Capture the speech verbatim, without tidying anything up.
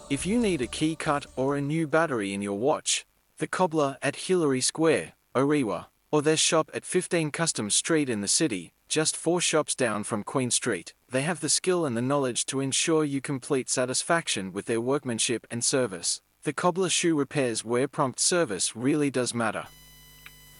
If you need a key cut or a new battery in your watch, the Cobbler at Hillary Square, Orewa, or their shop at fifteen Customs Street in the city, just four shops down from Queen Street. They have the skill and the knowledge to ensure you complete satisfaction with their workmanship and service. The Cobbler Shoe repairs where prompt service really does matter.